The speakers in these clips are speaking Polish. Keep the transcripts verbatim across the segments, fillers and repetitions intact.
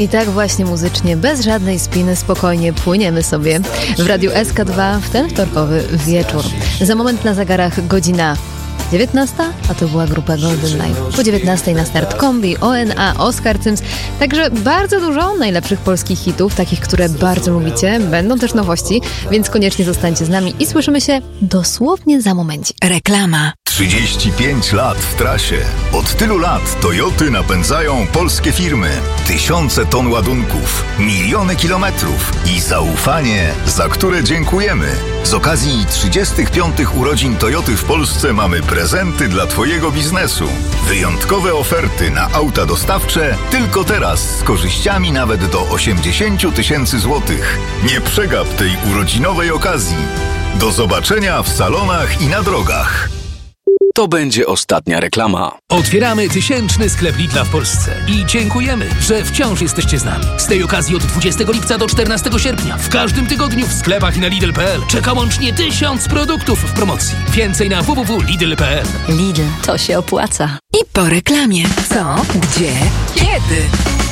I tak właśnie muzycznie, bez żadnej spiny, spokojnie płyniemy sobie w Radiu S K dwa w ten wtorkowy wieczór. Za moment na zegarach godzina dziewiętnasta, a to była grupa Golden Life. Po dziewiętnastej na start Kombi, O N A, Oskar Cyms. Także bardzo dużo najlepszych polskich hitów, takich, które bardzo lubicie. Będą też nowości, więc koniecznie zostańcie z nami i słyszymy się dosłownie za momencik. Reklama. trzydzieści pięć lat w trasie. Od tylu lat Toyoty napędzają polskie firmy. Tysiące ton ładunków, miliony kilometrów i zaufanie, za które dziękujemy. Z okazji trzydziestych piątych urodzin Toyoty w Polsce mamy prezenty dla Twojego biznesu. Wyjątkowe oferty na auta dostawcze tylko teraz z korzyściami nawet do osiemdziesiąt tysięcy złotych. Nie przegap tej urodzinowej okazji. Do zobaczenia w salonach i na drogach. To będzie ostatnia reklama. Otwieramy tysięczny sklep Lidla w Polsce i dziękujemy, że wciąż jesteście z nami. Z tej okazji od dwudziestego lipca do czternastego sierpnia w każdym tygodniu w sklepach i na Lidl kropka p l czeka łącznie tysiąc produktów w promocji. Więcej na w w w kropka lidl kropka p l. Lidl, to się opłaca. I po reklamie. Co? Gdzie? Kiedy?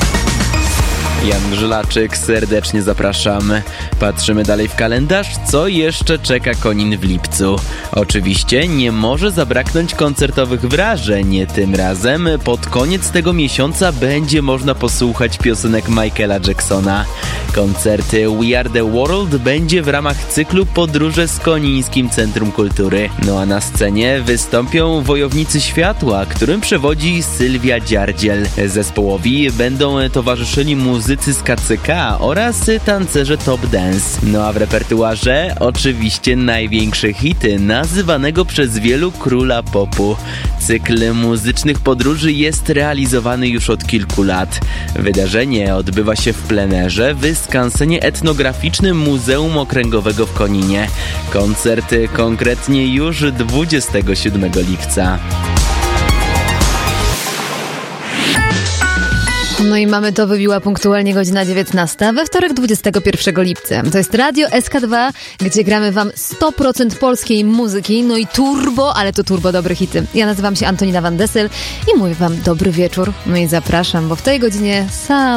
Jan Żelaczyk, serdecznie zapraszam. Patrzymy dalej w kalendarz, co jeszcze czeka Konin w lipcu. Oczywiście nie może zabraknąć koncertowych wrażeń. Tym razem pod koniec tego miesiąca będzie można posłuchać piosenek Michaela Jacksona. Koncerty We Are The World będzie w ramach cyklu Podróże z Konińskim Centrum Kultury. No a na scenie wystąpią Wojownicy Światła, którym przewodzi Sylwia Dziardziel. Zespołowi będą towarzyszyli muzycy z K C K oraz tancerze Top Dance. No a w repertuarze oczywiście największe hity nazywanego przez wielu króla popu. Cykl muzycznych podróży jest realizowany już od kilku lat. Wydarzenie odbywa się w plenerze w skansenie etnograficznym Muzeum Okręgowego w Koninie. Koncert konkretnie już dwudziestego siódmego lipca. No i mamy to, wybiła punktualnie godzina dziewiętnasta we wtorek dwudziestego pierwszego lipca. To jest Radio S K dwa, gdzie gramy wam sto procent polskiej muzyki, no i turbo, ale to turbo dobre hity. Ja nazywam się Antonina Van Dessel i mówię wam dobry wieczór, no i zapraszam, bo w tej godzinie sam